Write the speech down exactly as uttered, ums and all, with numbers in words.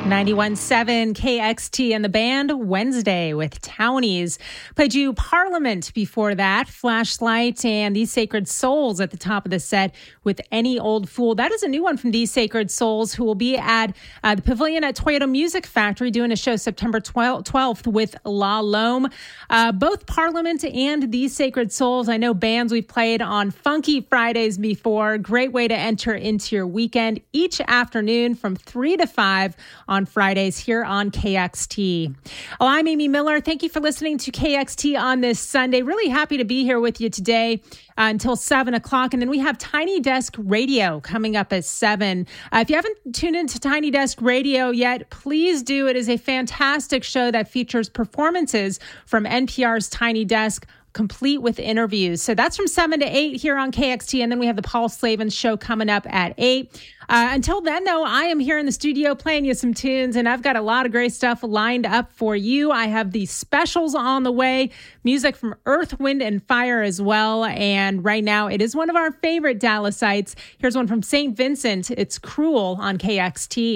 ninety-one point seven K X T and the band Wednesday with Townies. Played you Parliament before that, Flashlight, and These Sacred Souls at the top of the set with Any Old Fool. That is a new one from These Sacred Souls, who will be at uh, the Pavilion at Toyota Music Factory doing a show September twelfth with La Lome. Uh, both Parliament and These Sacred Souls, I know bands we've played on Funky Fridays before. Great way to enter into your weekend each afternoon from three to five on Fridays here on K X T. Oh, I'm Amy Miller. Thank you for listening to K X T on this Sunday. Really happy to be here with you today uh, until seven o'clock. And then we have Tiny Desk Radio coming up at seven. Uh, if you haven't tuned into Tiny Desk Radio yet, please do. It is a fantastic show that features performances from N P R's Tiny Desk, complete with interviews. So that's from seven to eight here on K X T. And then we have the Paul Slavens show coming up at eight. Uh, until then, though, I am here in the studio playing you some tunes, and I've got a lot of great stuff lined up for you. I have these specials on the way, music from Earth, Wind, and Fire as well. And right now, it is one of our favorite Dallasites. Here's one from Saint Vincent. It's Cruel on K X T.